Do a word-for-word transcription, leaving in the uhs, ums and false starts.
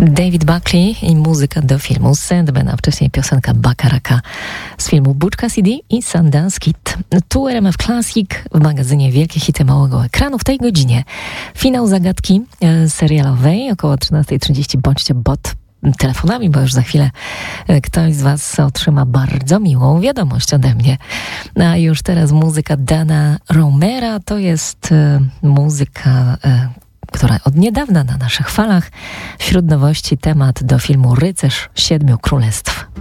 David Buckley i muzyka do filmu Sandman, a wcześniej piosenka Bakaraka z filmu Butch Cassidy i Sundance Kid. Tu R M F Classic w magazynie Wielkie Hity Małego Ekranu. W tej godzinie finał zagadki e, serialowej. Około trzynasta trzydzieści bądźcie bot telefonami, bo już za chwilę ktoś z Was otrzyma bardzo miłą wiadomość ode mnie. A już teraz muzyka Dana Romera. To jest e, muzyka, e, która od niedawna na naszych falach. Wśród nowości temat do filmu Rycerz Siedmiu Królestw.